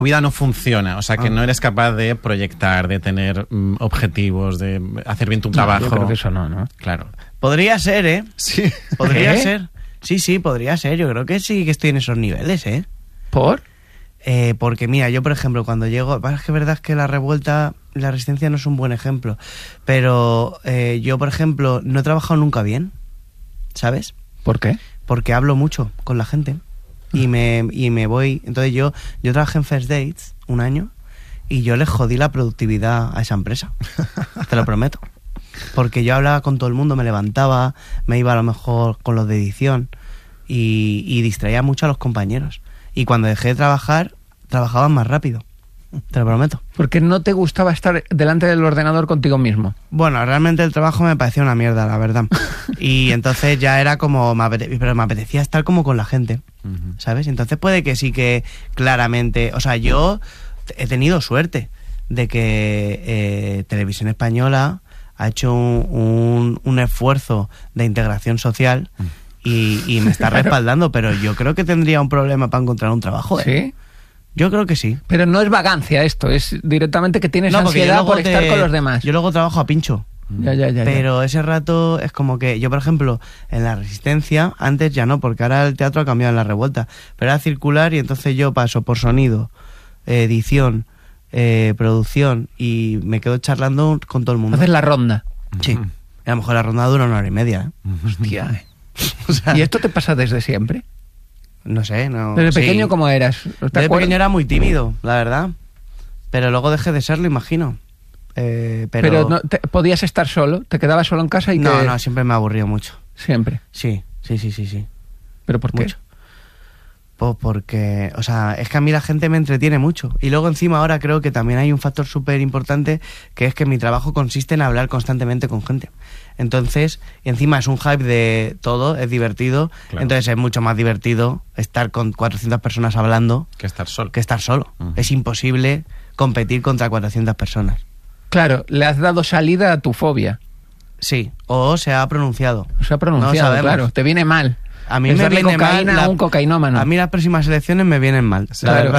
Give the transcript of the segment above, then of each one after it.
vida no funciona, o sea que no eres capaz de proyectar, de tener objetivos, de hacer bien tu trabajo. Yo creo que eso no. Claro. Podría ser, ¿eh? Sí. Podría ser. Sí, podría ser. Yo creo que sí que estoy en esos niveles, ¿eh? ¿Por? Porque mira, yo por ejemplo cuando llego, es que verdad es que la revuelta, la resistencia no es un buen ejemplo, pero yo por ejemplo no he trabajado nunca bien, ¿sabes? ¿Por qué? Porque hablo mucho con la gente y me voy. Entonces yo trabajé en First Dates un año y yo les jodí la productividad a esa empresa. Te lo prometo. Porque yo hablaba con todo el mundo, me levantaba, me iba a lo mejor con los de edición y distraía mucho a los compañeros. Y cuando dejé de trabajar, trabajaban más rápido. Te lo prometo. Porque no te gustaba estar delante del ordenador contigo mismo. Bueno, realmente el trabajo me parecía una mierda, la verdad. Y entonces ya era como... Pero me apetecía estar como con la gente, ¿sabes? Entonces puede que sí que claramente... O sea, yo he tenido suerte de que Televisión Española ha hecho un esfuerzo de integración social y me está respaldando, pero yo creo que tendría un problema para encontrar un trabajo, ¿eh? ¿Sí? Yo creo que sí. Pero no es vagancia esto, es directamente que tienes ansiedad por estar con los demás. Yo luego trabajo a pincho. Ya. Pero ese rato es como que yo, por ejemplo, en la Resistencia, antes ya no, porque ahora el teatro ha cambiado en la Revuelta, pero era circular y entonces yo paso por sonido, edición, producción y me quedo charlando con todo el mundo. Haces la ronda. Sí. Y a lo mejor la ronda dura 1 hora y media, ¿eh? Hostia. O sea, ¿Y esto te pasa desde siempre? no sé, no. ¿Desde pequeño sí. cómo eras? Desde pequeño era muy tímido, la verdad. Pero luego dejé de serlo, imagino. Pero no, ¿podías estar solo? ¿Te quedabas solo en casa? No, siempre me aburrió mucho. Siempre. Sí. ¿Pero por qué? Mucho. Pues porque, o sea, es que a mí la gente me entretiene mucho. Y luego encima ahora creo que también hay un factor súper importante, que es que mi trabajo consiste en hablar constantemente con gente. Entonces, y encima es un hype de todo, es divertido. Claro. Entonces es mucho más divertido estar con 400 personas hablando que estar solo. Es imposible competir contra 400 personas. Claro, le has dado salida a tu fobia. Sí, o se ha pronunciado. No, claro, te viene mal. A mí me viene cocaína mal a un cocainómano. A mí las próximas elecciones me vienen mal. Claro.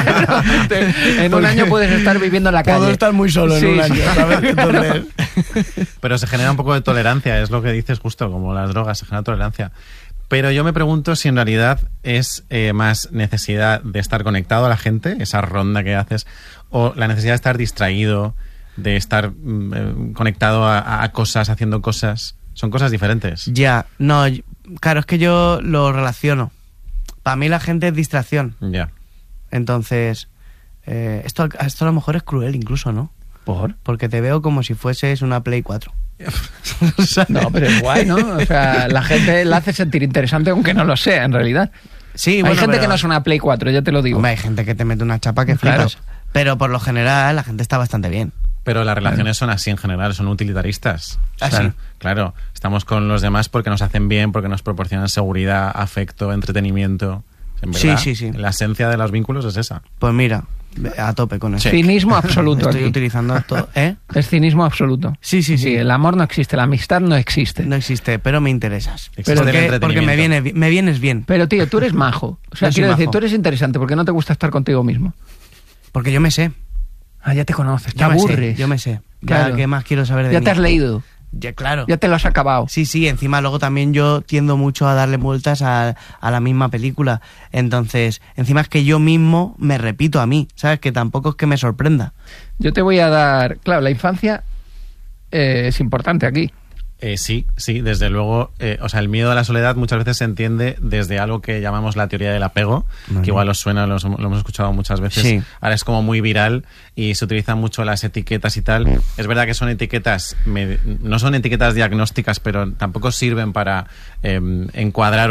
En un año puedes estar viviendo en la calle. Puedo estar muy solo en un año, ¿sabes? Entonces... Pero se genera un poco de tolerancia, es lo que dices justo, como las drogas, se genera tolerancia. Pero yo me pregunto si en realidad es más necesidad de estar conectado a la gente, esa ronda que haces, o la necesidad de estar distraído, de estar conectado a cosas, haciendo cosas. Son cosas diferentes. Ya, no, claro, es que yo lo relaciono. Para mí la gente es distracción. Ya. Entonces, esto a lo mejor es cruel incluso, ¿no? ¿Por? Porque te veo como si fueses una Play 4. No, pero es guay, ¿no? O sea, la gente la hace sentir interesante aunque no lo sea, en realidad. Sí, hay gente que no es una Play 4, ya te lo digo. Hombre, hay gente que te mete una chapa que flipas. Pero por lo general la gente está bastante bien. Pero las relaciones son así en general, son utilitaristas. Así. Claro, estamos con los demás porque nos hacen bien, porque nos proporcionan seguridad, afecto, entretenimiento. En verdad, sí. La esencia de los vínculos es esa. Pues mira, a tope con eso. Cinismo absoluto. Estoy utilizando todo, ¿eh? Es cinismo absoluto. Sí. El amor no existe, la amistad no existe. No existe, pero me interesas. Porque me vienes bien. Pero tío, tú eres majo. O sea, quiero decir, tú eres interesante porque no te gusta estar contigo mismo. Porque yo me sé. Ah, ya te conoces, te aburres. Yo me sé. Claro. ¿Qué más quiero saber de mí? Ya te has leído. Ya, claro. Ya te lo has acabado. Sí, encima luego también yo tiendo mucho a darle vueltas a la misma película. Entonces, encima es que yo mismo me repito a mí, ¿sabes? Que tampoco es que me sorprenda. Yo te voy a dar... Claro, la infancia es importante aquí. Sí, desde luego. O sea, el miedo a la soledad muchas veces se entiende desde algo que llamamos la teoría del apego, que igual os suena, lo hemos escuchado muchas veces. Sí. Ahora es como muy viral y se utilizan mucho las etiquetas y tal. Es verdad que son etiquetas, no son etiquetas diagnósticas, pero tampoco sirven para encuadrar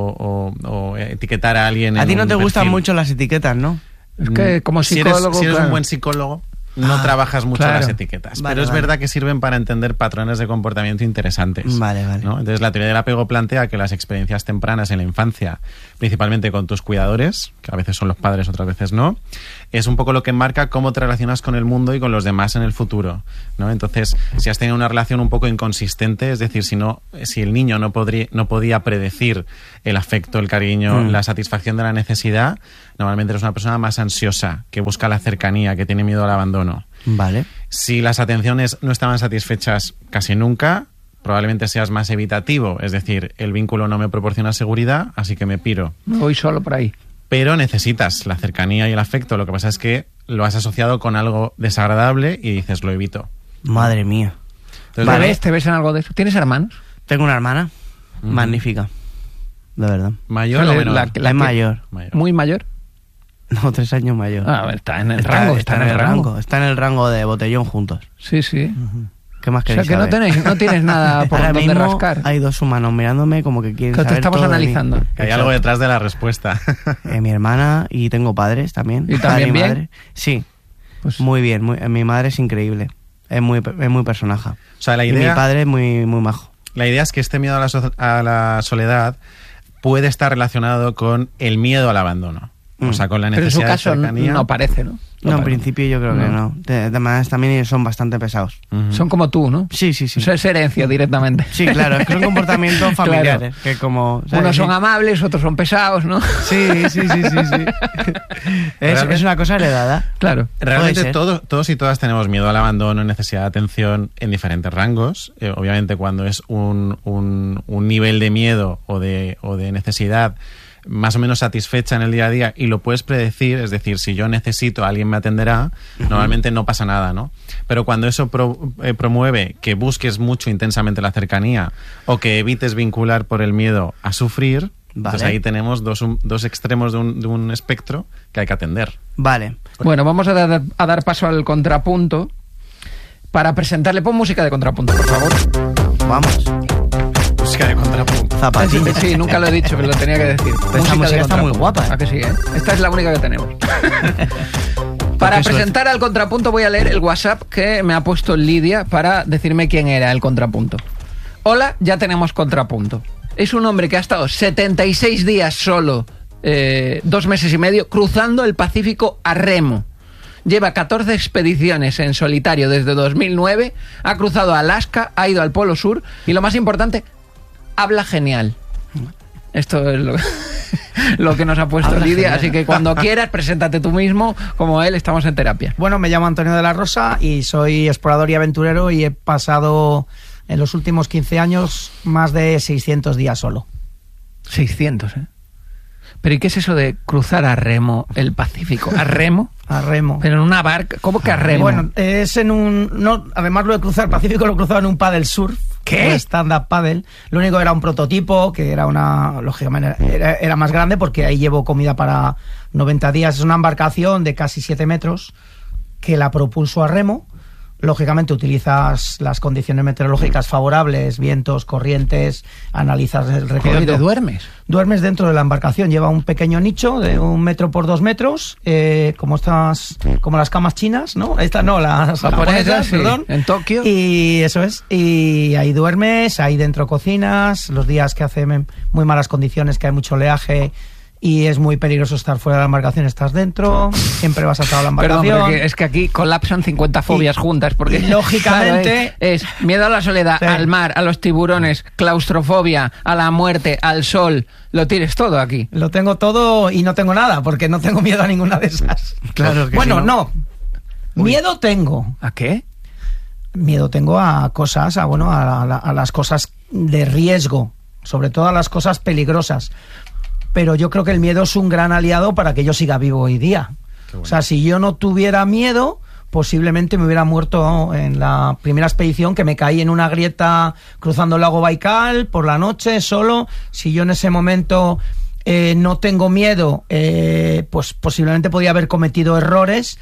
o etiquetar a alguien. A ti no te perfil. Gustan mucho las etiquetas, ¿no? Es que como psicólogo... Si eres un buen psicólogo... No trabajas mucho las etiquetas, pero es verdad que sirven para entender patrones de comportamiento interesantes. Vale. ¿no? Entonces la teoría del apego plantea que las experiencias tempranas en la infancia, principalmente con tus cuidadores, que a veces son los padres, otras veces no, es un poco lo que marca cómo te relacionas con el mundo y con los demás en el futuro, ¿no? Entonces, si has tenido una relación un poco inconsistente, es decir, si el niño no podía predecir el afecto, el cariño, la satisfacción de la necesidad, normalmente eres una persona más ansiosa, que busca la cercanía, que tiene miedo al abandono. Vale. Si las atenciones no estaban satisfechas casi nunca, probablemente seas más evitativo, es decir, el vínculo no me proporciona seguridad, así que me piro. Me voy solo por ahí. Pero necesitas la cercanía y el afecto, lo que pasa es que lo has asociado con algo desagradable y dices, lo evito. Madre mía. Entonces, ¿Te ves en algo de eso? ¿Tienes hermanos? Tengo una hermana magnífica, de verdad. ¿Mayor o menor? La es mayor. ¿Muy mayor? No, 3 años mayor. A ver, está en el rango. Está en el rango. Está en el rango de botellón juntos. Sí, sí. ¿Qué más O sea, queréis que saber? no tienes nada por Ahora donde mismo rascar. hay 2 humanos mirándome como que quieren Que te saber estamos todo de mí. analizando. Que hay algo detrás de la respuesta. Mi hermana, y tengo padres también. ¿Y Padre también bien? madre. Sí, Pues, muy bien. Mi madre es increíble. Es muy personaje. O sea, Y mi padre es muy majo. la idea es que este miedo a la soledad puede estar relacionado con el miedo al abandono. O sea, con la pero en su necesidad caso de cercanía. no parece, ¿no? No, en principio yo creo que no. De maneras también son bastante pesados. Son como tú, ¿no? Sí. O sea, es herencia directamente. Sí, claro, es que son comportamientos familiares. Que como, ¿sabes? Unos son Sí. amables, otros son pesados, ¿no? Sí. Es una cosa heredada. Claro. Realmente Puede ser. todos y todas tenemos miedo al abandono, necesidad de atención en diferentes rangos. Obviamente cuando es un nivel de miedo o de necesidad más o menos satisfecha en el día a día y lo puedes predecir, es decir, si yo necesito, alguien me atenderá, normalmente no pasa nada, ¿no? Pero cuando eso promueve que busques mucho intensamente la cercanía o que evites vincular por el miedo a sufrir, pues ahí tenemos dos extremos de un espectro que hay que atender. Vale. Bueno, vamos a dar paso al contrapunto para presentarle. Pon música de contrapunto, por favor. Vamos. Música de contrapunto. Zapatillas. Sí, nunca lo he dicho, pero lo tenía que decir. Esta música está muy guapa, ¿eh? ¿A que sí, eh? Esta es la única que tenemos. Para presentar al contrapunto voy a leer el WhatsApp que me ha puesto Lidia para decirme quién era el contrapunto. Hola, ya tenemos contrapunto. Es un hombre que ha estado 76 días solo, 2 meses y medio, cruzando el Pacífico a remo. Lleva 14 expediciones en solitario desde 2009, ha cruzado Alaska, ha ido al Polo Sur y lo más importante, habla genial. Esto es lo que nos ha puesto Habla Lidia, genial. así que cuando quieras, preséntate tú mismo, como él, estamos en terapia. Bueno, me llamo Antonio de la Rosa y soy explorador y aventurero y he pasado en los últimos 15 años más de 600 días solo. 600, ¿eh? ¿Pero y qué es eso de cruzar a remo el Pacífico? ¿A remo? A remo. Pero en una barca, ¿cómo que a remo? Bueno, es en un... No, además lo de cruzar el Pacífico lo he cruzado en un paddle surf. ¿Qué? Un stand-up paddle. Lo único era un prototipo, que era una... Lógicamente era más grande porque ahí llevo comida para 90 días. Es una embarcación de casi 7 metros que la propulso a remo. Lógicamente utilizas las condiciones meteorológicas favorables, vientos, corrientes, analizas el ¿Y recorrido. dónde duermes? Duermes dentro de la embarcación, lleva un pequeño nicho de 1 metro por 2 metros, como las camas chinas, ¿no? Estas no, las japonesas, Sí, perdón. en Tokio. Y eso es, y ahí duermes, ahí dentro cocinas, los días que hace muy malas condiciones, que hay mucho oleaje y es muy peligroso estar fuera de la embarcación, estás dentro, siempre vas atado a la Perdón, embarcación. porque es que aquí colapsan 50 fobias juntas, porque y lógicamente- claro, es miedo a la soledad, Sí. al mar, a los tiburones, claustrofobia, a la muerte, al sol, lo tienes todo aquí. Lo tengo todo y no tengo nada, porque no tengo miedo a ninguna de esas. Claro que bueno, sí, no. Miedo tengo. ¿A qué? Miedo tengo a cosas, a las cosas de riesgo, sobre todo a las cosas peligrosas. Pero yo creo que el miedo es un gran aliado para que yo siga vivo hoy día. Qué bueno. O sea, si yo no tuviera miedo, posiblemente me hubiera muerto en la primera expedición, que me caí en una grieta cruzando el lago Baikal por la noche solo. Si yo en ese momento no tengo miedo, pues posiblemente podía haber cometido errores.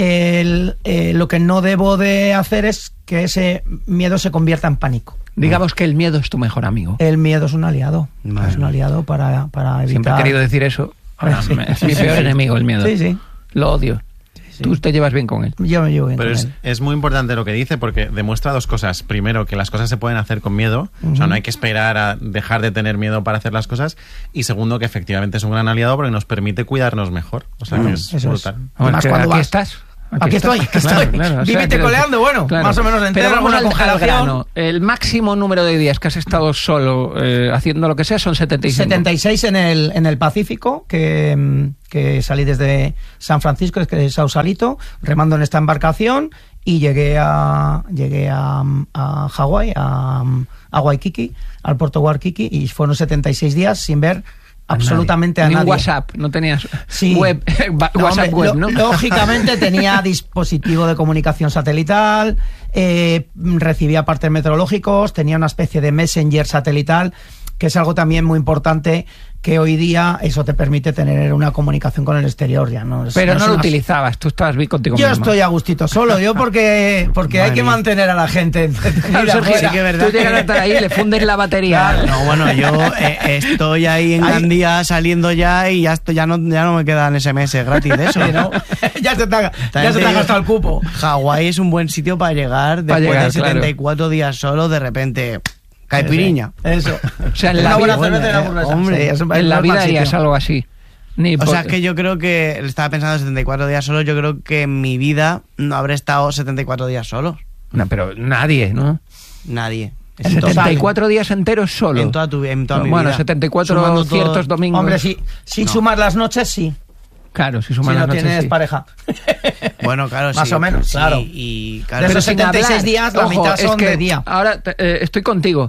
Lo que no debo de hacer es que ese miedo se convierta en pánico. Digamos que el miedo es tu mejor amigo. El miedo es un aliado. Vale. Es un aliado para evitar... Siempre he querido decir eso. Ahora, Sí. es mi peor enemigo, el miedo. Sí, sí. Lo odio. Tú te llevas bien con él. Yo me llevo bien Pero con es, él. es muy importante lo que dice porque demuestra dos cosas. Primero, que las cosas se pueden hacer con miedo. O sea, no hay que esperar a dejar de tener miedo para hacer las cosas. Y segundo, que efectivamente es un gran aliado porque nos permite cuidarnos mejor. O sea, que es Eso brutal. Además, Que cuando aquí vas- estás. Aquí estoy. Claro, o sea, Vivite quiero coleando, decir, bueno, más o menos entero, Pero vamos alguna al congelación. grano. El máximo número de días que has estado solo haciendo lo que sea son 75. 76 en el Pacífico, que salí desde San Francisco, que es Sausalito, remando en esta embarcación y llegué a Hawái, a Waikiki, al puerto Waikiki, y fueron 76 días sin ver absolutamente a Ni nadie. un WhatsApp, no tenías Sí. web, No, WhatsApp hombre, web, ¿no? Lógicamente tenía dispositivo de comunicación satelital, recibía partes meteorológicos, tenía una especie de messenger satelital, que es algo también muy importante, que hoy día eso te permite tener una comunicación con el exterior. Ya no es- Pero no no es lo una- utilizabas, tú estabas bien contigo Yo mismo. estoy a gustito solo, yo porque hay que mantener a la gente entretenida Claro, Sergio, fuera. sí que es verdad. tú llegas a estar ahí, le fundes la batería. Claro. No, bueno, yo estoy ahí en Ahí- Gandía saliendo ya y ya no me quedan SMS gratis de eso. Sí, ¿no? ya se te ha También ya se te te ha digo, gastado el cupo. Hawái es un buen sitio para llegar Para después llegar, de 74 días solo, de repente, caipiriña. Eso. O sea, en Una la buena vida, cerveza y una hamburguesa. hombre, Sí, es un- en la es un vida mal harías sitio. algo así. Ni O por- sea, es que yo creo que estaba pensando 74 días solo, yo creo que en mi vida no habré estado 74 días solo. No, pero nadie, ¿no? Nadie. En total. 74 días enteros solo. En toda mi Bueno, vida. 74 Sumando todo. ciertos domingos. Hombre, sí, sin No. sumar las noches, sí. Claro, si Si suman no las noches, tienes sí. pareja. Bueno, claro, Más sí, o menos, sí, claro. Y De claro, esos sin 76 hablar. días, la Ojo, mitad es son que de día. Ahora estoy contigo.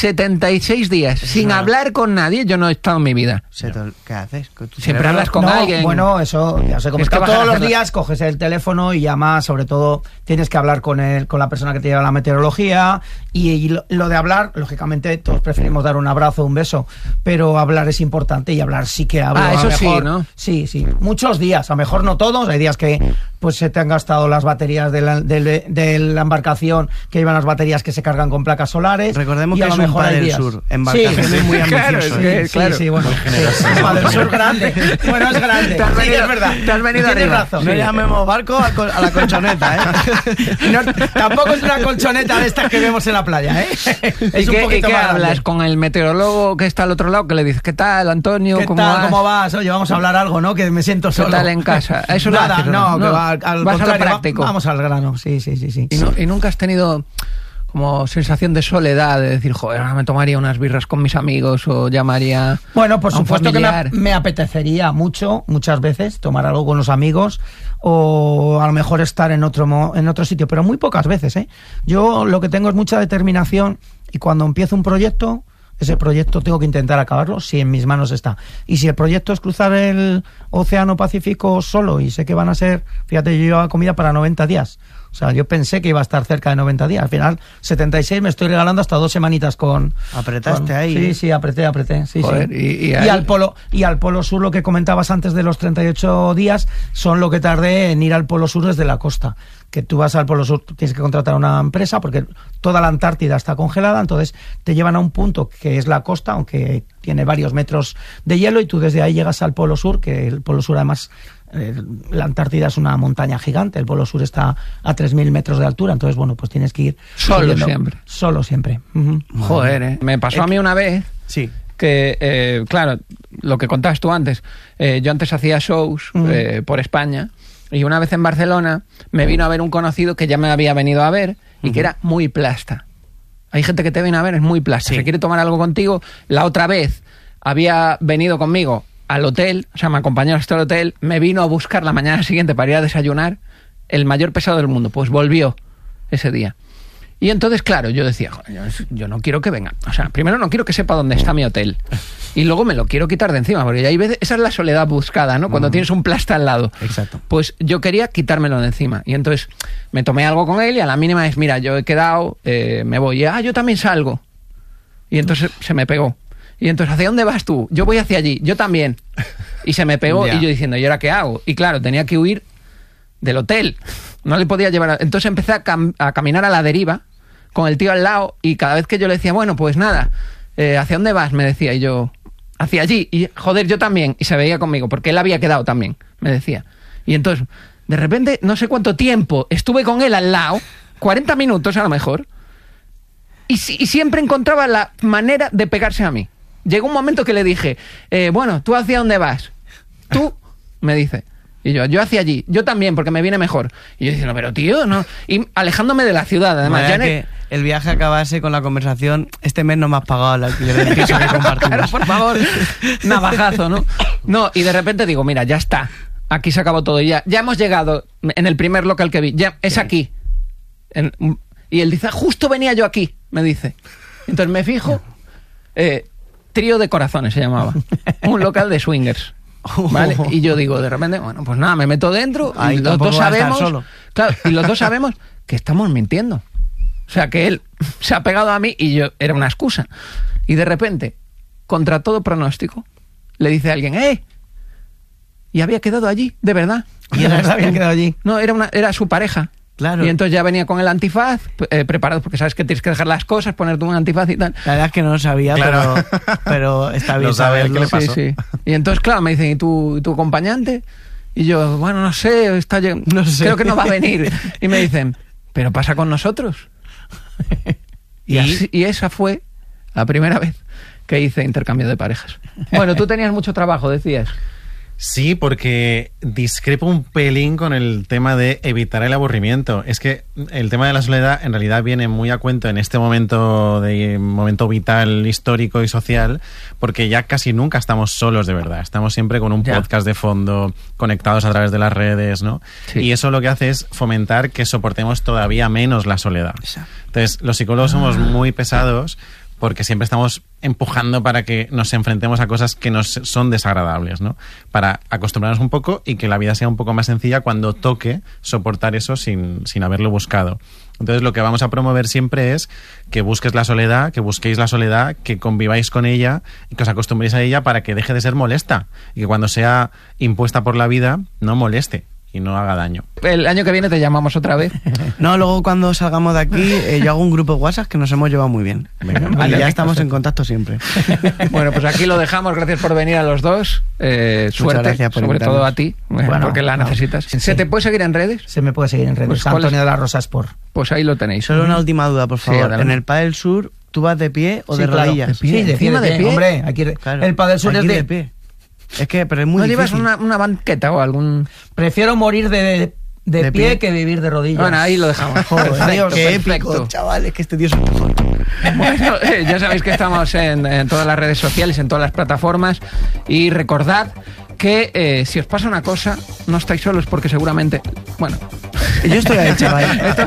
76 días sin hablar con nadie, yo no he estado en mi vida. ¿qué haces? ¿Tu Siempre cerebro? hablas con No, alguien. bueno, eso ya sé cómo Es que está. bajar a Todos los hacer la- días coges el teléfono y llamas, sobre todo tienes que hablar con la persona que te lleva la meteorología y lo de hablar, lógicamente todos preferimos dar un abrazo, un beso, pero hablar es importante y hablar sí que hablo. Ah, a lo eso sí, mejor- ¿no? Sí, sí, muchos días, a lo mejor no todos, hay días que pues se te han gastado las baterías de la embarcación, que llevan las baterías que se cargan con placas solares. Recordemos y que a lo es un mejor hay Padre del días. Sur, embarcaciones Sí, muy claro, ambiciosas. es que- Sí, claro. sí, bueno. Muy generoso. Sí, Padre del Sur grande. Bueno, es grande. Te has Sí, venido- es verdad. te has venido Tienes arriba. razón. No llamemos barco a la colchoneta, ¿eh? No, tampoco es una colchoneta de estas que vemos en la playa, ¿eh? ¿Y Es un qué, poquito más hablas grande. con el meteorólogo que está al otro lado? Que le dices, ¿qué tal, Antonio? ¿Qué ¿Cómo tal? vas? ¿Cómo vas? Oye, vamos a hablar algo, ¿no? Que me siento ¿Qué solo. tal en casa? Eso lo Nada, haces, no, ¿no? que No, va, al vas a lo contrario, práctico. Vamos al grano, sí. ¿Y nunca has tenido como sensación de soledad, de decir, joder, ahora me tomaría unas birras con mis amigos o llamaría Bueno, por a un supuesto que familiar? me apetecería muchas veces, tomar algo con los amigos o a lo mejor estar en otro sitio, pero muy pocas veces, ¿eh? Yo lo que tengo es mucha determinación y cuando empiezo un proyecto, ese proyecto tengo que intentar acabarlo si en mis manos está. Y si el proyecto es cruzar el Océano Pacífico solo y sé que van a ser, fíjate, yo llevaba comida para 90 días. O sea, yo pensé que iba a estar cerca de 90 días. Al final, 76 me estoy regalando hasta 2 semanitas con... Apretaste con- ahí, Sí, ¿eh? sí, apreté. Sí, Joder, sí. y ahí- al polo sur, lo que comentabas antes de los 38 días, son lo que tardé en ir al polo sur desde la costa. Que tú vas al polo sur, tienes que contratar una empresa porque toda la Antártida está congelada, entonces te llevan a un punto que es la costa, aunque tiene varios metros de hielo, y tú desde ahí llegas al polo sur, que el polo sur además... la Antártida es una montaña gigante, el polo sur está a 3.000 metros de altura, entonces bueno, pues tienes que ir Solo siempre. Solo siempre. Ujú. Joder, me pasó a mí una vez Sí. que, claro, lo que contabas tú antes, yo antes hacía shows por España y una vez en Barcelona me vino a ver un conocido que ya me había venido a ver y que era muy plasta. Hay gente que te viene a ver, es muy plasta. Sí. Se quiere tomar algo contigo. La otra vez había venido conmigo al hotel, o sea, me acompañó hasta el hotel, me vino a buscar la mañana siguiente para ir a desayunar, el mayor pesado del mundo, pues volvió ese día. Y entonces, claro, yo decía, "Joder, yo no quiero que venga. O sea, primero no quiero que sepa dónde está mi hotel. Y luego me lo quiero quitar de encima, porque ya hay veces, esa es la soledad buscada, ¿no? Cuando tienes un plasta al lado. Exacto. Pues yo quería quitármelo de encima. Y entonces me tomé algo con él y a la mínima es, mira, yo he quedado, me voy. Y, yo también salgo. Y entonces se me pegó. Y entonces, ¿hacia dónde vas tú? Yo voy hacia allí, yo también. Y se me pegó Ya. y yo diciendo, ¿y ahora qué hago? Y claro, tenía que huir del hotel. No le podía llevar... Entonces empecé a caminar a la deriva con el tío al lado y cada vez que yo le decía, bueno, pues nada, ¿hacia dónde vas? Me decía, y yo, hacia allí. Y joder, yo también. Y se veía conmigo, porque él había quedado también, me decía. Y entonces De repente, no sé cuánto tiempo, estuve con él al lado, 40 minutos a lo mejor, y siempre encontraba la manera de pegarse a mí. Llegó un momento que le dije, bueno, ¿tú hacia dónde vas? Tú, me dice. Y yo hacia allí. Yo también, porque me viene mejor. Y yo diciendo, pero tío, no. Y alejándome de la ciudad, además. Ya que el viaje acabase con la conversación, este mes no me has pagado el alquiler del piso que compartimos. Claro, por favor. Navajazo, ¿no? No, y de repente digo, mira, ya está. Aquí se acabó todo. Ya hemos llegado en el primer local que vi. Ya es aquí. Y él dice, justo venía yo aquí, me dice. Entonces me fijo, Trío de Corazones se llamaba. Un local de swingers. ¿Vale? Y yo digo, de repente, bueno, pues nada, me meto dentro y los dos sabemos. Claro, y los dos sabemos que estamos mintiendo. O sea, que él se ha pegado a mí y yo era una excusa. Y de repente, contra todo pronóstico, le dice a alguien, y había quedado allí, de verdad. Y de verdad había quedado allí. No, era su pareja. Claro. Y entonces ya venía con el antifaz preparado, porque sabes que tienes que dejar las cosas, ponerte un antifaz y tal. La verdad es que no lo sabía, claro. pero está bien saber qué le pasó. Sí. Y entonces, claro, me dicen, ¿y tu acompañante? Y yo, bueno, no sé, creo que no va a venir. Y me dicen, ¿pero pasa con nosotros? Y esa fue la primera vez que hice intercambio de parejas. Bueno, tú tenías mucho trabajo, decías. Sí, porque discrepo un pelín con el tema de evitar el aburrimiento. Es que el tema de la soledad en realidad viene muy a cuento en este momento vital, histórico y social, porque ya casi nunca estamos solos de verdad. Estamos siempre con un podcast de fondo, conectados a través de las redes, ¿no? Sí. Y eso lo que hace es fomentar que soportemos todavía menos la soledad. Entonces, los psicólogos somos muy pesados porque siempre estamos empujando para que nos enfrentemos a cosas que nos son desagradables, ¿no? Para acostumbrarnos un poco y que la vida sea un poco más sencilla cuando toque soportar eso sin haberlo buscado. Entonces lo que vamos a promover siempre es que busques la soledad, que busquéis la soledad, que conviváis con ella y que os acostumbréis a ella para que deje de ser molesta y que cuando sea impuesta por la vida no moleste y no haga daño. El año que viene te llamamos otra vez. No, luego cuando salgamos de aquí yo hago un grupo de WhatsApp que nos hemos llevado muy bien. Venga, vale, y ya estamos en contacto siempre. Bueno, pues aquí lo dejamos. Gracias por venir a los dos. Suerte, sobre todo a ti, porque la necesitas. Sí. ¿Se te puede seguir en redes? Se me puede seguir en redes. Pues, Antonio de la Rosa Sport. Pues ahí lo tenéis. Solo una última duda, por favor. Sí, en el Padel Sur, ¿tú vas de pie o de claro, rodillas? de pie, Sí, encima de pie. Hombre, aquí Claro, el Padel Sur aquí es de pie. Es que, pero es muy ¿No difícil. llevas una banqueta o algún...? Prefiero morir de pie pie que vivir de rodillas. Bueno, ahí lo dejamos. Joder, Perfecto, qué perfecto. épico, chavales, que este tío es un mejor. Bueno, ya sabéis que estamos en todas las redes sociales, en todas las plataformas, y recordad que si os pasa una cosa, no estáis solos porque seguramente... Bueno... Yo estoy ahí, chaval.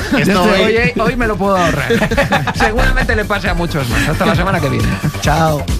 Hoy me lo puedo ahorrar. Seguramente le pase a muchos más. Hasta la semana que viene. Chao.